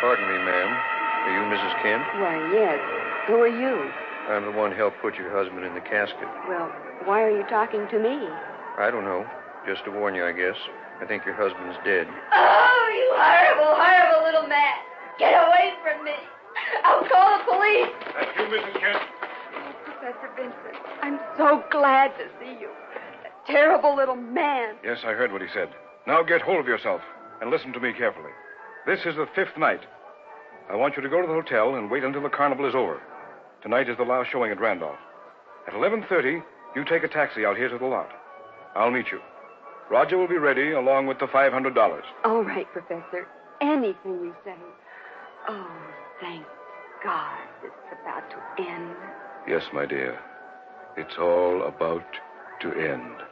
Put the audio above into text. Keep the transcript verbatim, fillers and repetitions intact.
Pardon me, ma'am. Are you Missus Kent? Why, yes. Who are you? I'm the one who helped put your husband in the casket. Well, why are you talking to me? I don't know. Just to warn you, I guess. I think your husband's dead. Oh, you horrible, horrible little man. Get away from me. I'll call the police. That's you, Missus Kent. Oh, Professor Vincent, I'm so glad to see you. That terrible little man. Yes, I heard what he said. Now get hold of yourself and listen to me carefully. This is the fifth night. I want you to go to the hotel and wait until the carnival is over. Tonight is the last showing at Randolph. At eleven thirty, you take a taxi out here to the lot. I'll meet you. Roger will be ready along with the five hundred dollars. All right, Professor. Anything you say. Oh, thank God it's about to end. Yes, my dear. It's all about to end.